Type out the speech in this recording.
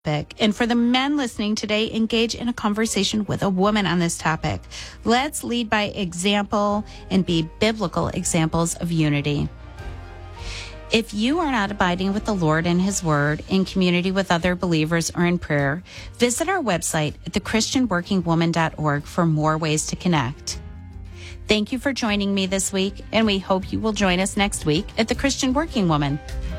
And for the men listening today, engage in a conversation with a woman on this topic. Let's lead by example and be biblical examples of unity. If you are not abiding with the Lord and His Word, in community with other believers, or in prayer, visit our website at thechristianworkingwoman.org for more ways to connect. Thank you for joining me this week, and we hope you will join us next week at The Christian Working Woman.